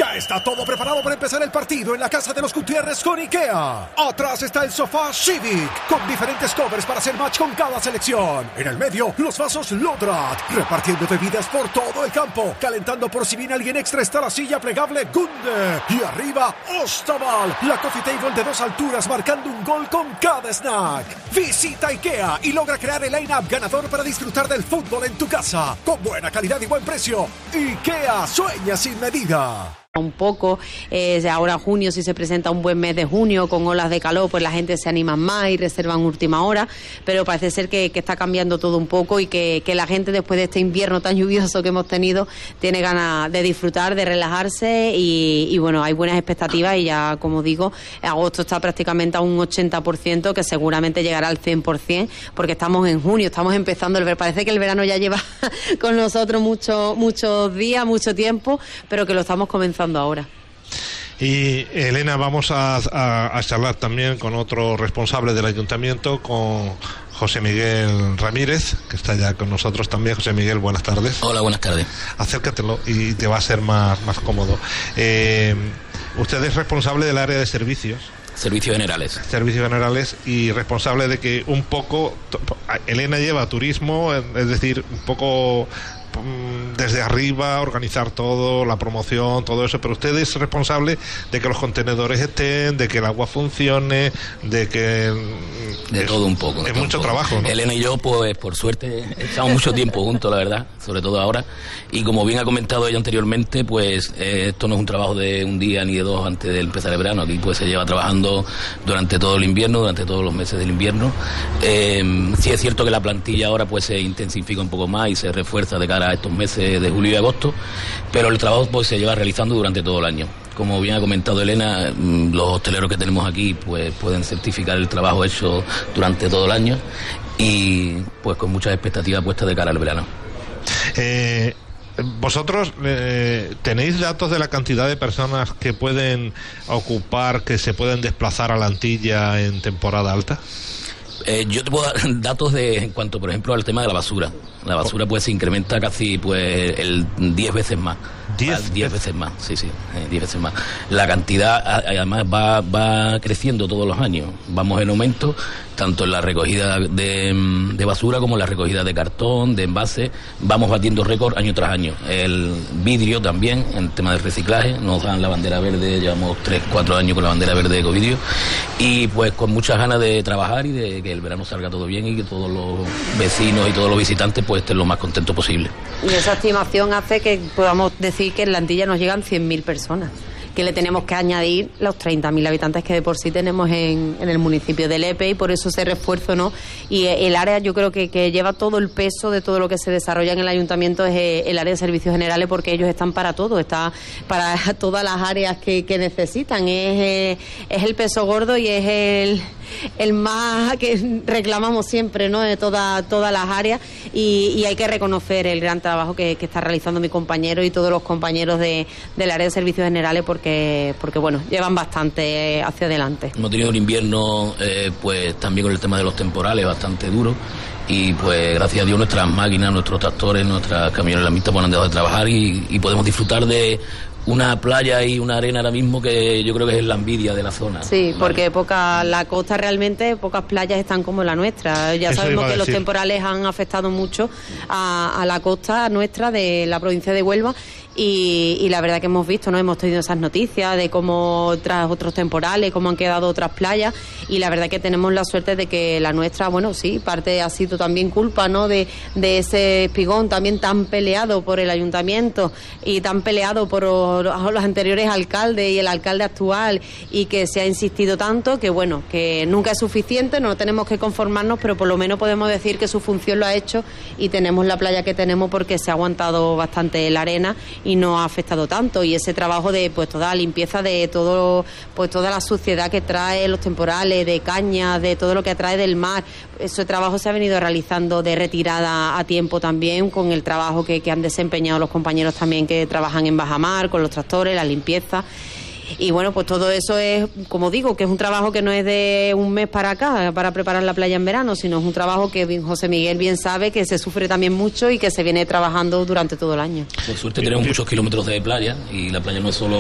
Ya está todo preparado para empezar el partido en la casa de los Gutiérrez con IKEA. Atrás está el sofá Civic, con diferentes covers para hacer match con cada selección. En el medio, los vasos Lodrat, repartiendo bebidas por todo el campo. Calentando por si viene alguien extra está la silla plegable Gunde. Y arriba, Ostaval, la coffee table de 2 alturas marcando un gol con cada snack. Visita IKEA y logra crear el line-up ganador para disfrutar del fútbol en tu casa. Con buena calidad y buen precio. IKEA, sueña sin medida. Un poco, ahora junio, si se presenta un buen mes de junio con olas de calor, pues la gente se anima más y reservan última hora, pero parece ser que está cambiando todo un poco y que la gente después de este invierno tan lluvioso que hemos tenido tiene ganas de disfrutar, de relajarse y bueno, hay buenas expectativas y ya, como digo, agosto está prácticamente a un 80%, que seguramente llegará al 100%, porque estamos en junio, estamos empezando el verano. Parece que el verano ya lleva con nosotros muchos días, mucho tiempo, pero que lo estamos comenzando ahora. Y Elena, vamos a charlar también con otro responsable del ayuntamiento, con José Miguel Ramírez, que está ya con nosotros también. José Miguel, buenas tardes. Hola, buenas tardes. Acércatelo y te va a ser más cómodo. Usted es responsable del área de servicios generales y responsable de que un poco Elena lleva turismo, es decir, un poco desde arriba, organizar todo, la promoción, todo eso, pero usted es responsable de que los contenedores estén, de que el agua funcione, de que... De todo un poco. Es mucho trabajo, ¿no? Elena y yo, pues por suerte, estamos mucho tiempo juntos, la verdad, sobre todo ahora, y como bien ha comentado ella anteriormente, pues esto no es un trabajo de un día ni de dos antes de empezar el verano, aquí pues se lleva trabajando durante todo el invierno, durante todos los meses del invierno. Sí es cierto que la plantilla ahora pues se intensifica un poco más y se refuerza de cara a estos meses de julio y agosto, pero el trabajo pues se lleva realizando durante todo el año. Como bien ha comentado Elena, los hosteleros que tenemos aquí pues pueden certificar el trabajo hecho durante todo el año y pues con muchas expectativas puestas de cara al verano. ¿Vosotros tenéis datos de la cantidad de personas que pueden ocupar, que se pueden desplazar a la Antilla en temporada alta? Yo te puedo dar datos en cuanto, por ejemplo, al tema de la basura. La basura pues se incrementa casi pues el 10 veces más. 10 veces más, sí, 10 veces más. La cantidad además va creciendo todos los años. Vamos en aumento, tanto en la recogida de basura como en la recogida de cartón, de envase. Vamos batiendo récord año tras año. El vidrio también, en tema de reciclaje, nos dan la bandera verde, llevamos 3-4 años con la bandera verde de Ecovidrio. Y pues con muchas ganas de trabajar y de que el verano salga todo bien y que todos los vecinos y todos los visitantes pues estén lo más contentos posible. Y esa estimación hace que podamos decir que en la Antilla nos llegan 100.000 personas, que le tenemos que añadir los 30.000 habitantes que de por sí tenemos en el municipio de Lepe, y por eso ese refuerzo, ¿no? Y el área, yo creo que lleva todo el peso de todo lo que se desarrolla en el ayuntamiento es el área de servicios generales, porque ellos están para todo, está para todas las áreas que necesitan, es el peso gordo y es el más que reclamamos siempre, ¿no? De todas las áreas, y hay que reconocer el gran trabajo que está realizando mi compañero y todos los compañeros del área de servicios generales, porque bueno, llevan bastante hacia adelante. Hemos tenido un invierno pues también con el tema de los temporales bastante duro, y pues gracias a Dios nuestras máquinas, nuestros tractores, nuestras camiones la misma pues han dejado de trabajar y podemos disfrutar de una playa y una arena ahora mismo que yo creo que es la envidia de la zona. Sí, porque la costa realmente, pocas playas están como la nuestra. Ya sabemos que los temporales han afectado mucho a la costa nuestra de la provincia de Huelva. Y la verdad que hemos visto, ¿no? Hemos tenido esas noticias de cómo tras otros temporales, cómo han quedado otras playas, y la verdad que tenemos la suerte de que la nuestra, bueno, sí, parte ha sido también culpa, ¿no? De ese espigón también tan peleado por el ayuntamiento y tan peleado por los anteriores alcaldes y el alcalde actual, y que se ha insistido tanto que, bueno, que nunca es suficiente, no tenemos que conformarnos, pero por lo menos podemos decir que su función lo ha hecho y tenemos la playa que tenemos porque se ha aguantado bastante la arena y no ha afectado tanto, y ese trabajo de pues toda la limpieza de todo, pues toda la suciedad que trae los temporales, de caña, de todo lo que trae del mar, ese trabajo se ha venido realizando de retirada a tiempo también, con el trabajo que han desempeñado los compañeros también que trabajan en bajamar, con los tractores, la limpieza. Y bueno, pues todo eso es, como digo, que es un trabajo que no es de un mes para acá, para preparar la playa en verano, sino es un trabajo que José Miguel bien sabe que se sufre también mucho y que se viene trabajando durante todo el año. Por suerte tenemos muchos kilómetros de playa, y la playa no es solo